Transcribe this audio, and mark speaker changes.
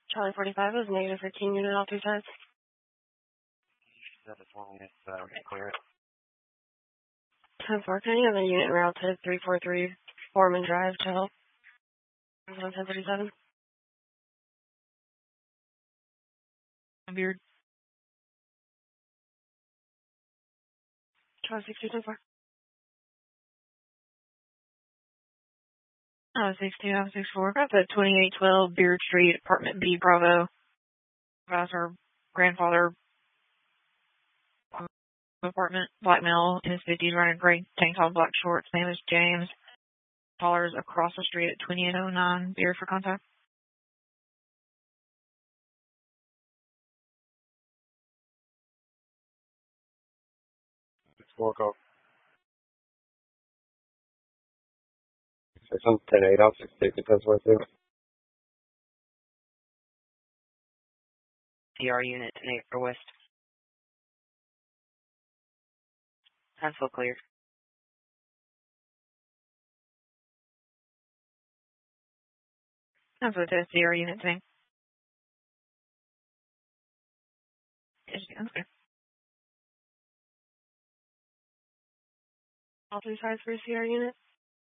Speaker 1: Charlie 45 is negative 15 unit all three sides.
Speaker 2: That is one unit, clear it.
Speaker 1: 10-4, can you have a unit route to 343 Foreman Drive to help? 1037.
Speaker 3: Beard.
Speaker 1: Charlie 62
Speaker 3: 62-64. That's at 2812 Beard Street, Apartment B, Bravo. That's our grandfather apartment. Black male in his 50s, wearing a gray tank top, black shorts. Name is James. Callers across the street at 2809 Beard for contact.
Speaker 2: It's 4 o'clock. It's on 10-8 off 68 to 10-22.
Speaker 4: CR unit to Neighbor West. Huntsville cleared.
Speaker 3: That's what the CR unit thing. Okay.
Speaker 1: all three sides for a CR unit.